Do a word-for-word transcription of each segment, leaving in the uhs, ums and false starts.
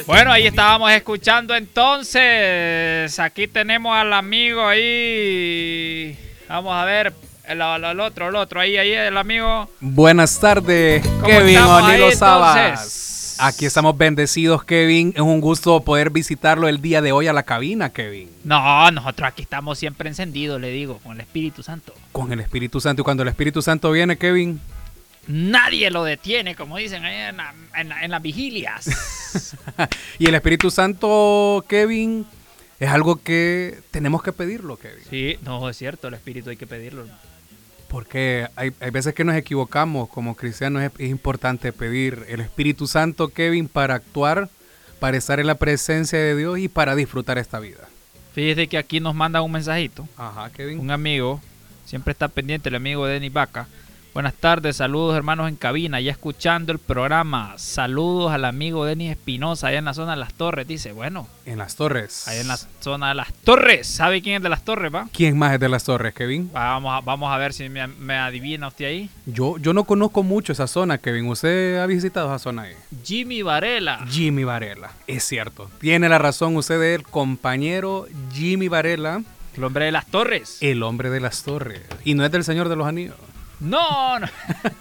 Bueno, ahí estábamos escuchando entonces. Aquí tenemos al amigo ahí. Vamos a ver. El, el, el otro, el otro. Ahí, ahí, el amigo. Buenas tardes, Kevin Onilo Sabas. Aquí estamos bendecidos, Kevin. Es un gusto poder visitarlo el día de hoy a la cabina, Kevin. No, nosotros aquí estamos siempre encendidos, le digo, con el Espíritu Santo. Con el Espíritu Santo. Y cuando el Espíritu Santo viene, Kevin, nadie lo detiene, como dicen ahí en, la, en, la, en las vigilias. Y el Espíritu Santo, Kevin, es algo que tenemos que pedirlo, Kevin. Sí, no, es cierto, el Espíritu hay que pedirlo. Porque hay, hay veces que nos equivocamos como cristianos. Es, es importante pedir el Espíritu Santo, Kevin, para actuar, para estar en la presencia de Dios y para disfrutar esta vida. Fíjese que aquí nos mandan un mensajito. Ajá, Kevin. Un amigo, siempre está pendiente, el amigo Denis Vaca. Buenas tardes, saludos hermanos en cabina, ya escuchando el programa. Saludos al amigo Denis Espinosa, allá en la zona de Las Torres, dice. Bueno. En Las Torres. Allá en la zona de Las Torres. ¿Sabe quién es de Las Torres, va? ¿Quién más es de Las Torres, Kevin? Vamos a, vamos a ver si me, me adivina usted ahí. Yo, yo no conozco mucho esa zona, Kevin. ¿Usted ha visitado esa zona ahí? Jimmy Varela. Jimmy Varela, es cierto. Tiene la razón usted, el compañero Jimmy Varela. El hombre de Las Torres. El hombre de Las Torres. Y no es del Señor de los Anillos. No, no.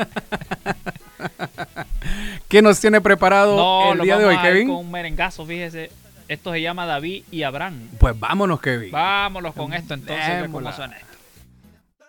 ¿Qué nos tiene preparado no, el día de hoy, Kevin? Con un merengazo, fíjese. Esto se llama David y Abraham. Pues vámonos, Kevin. Vámonos con esto entonces, cómo suena esto.